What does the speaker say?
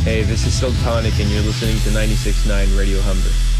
Hey, this is Silk Tonic, and you're listening to 96.9 Radio Humber.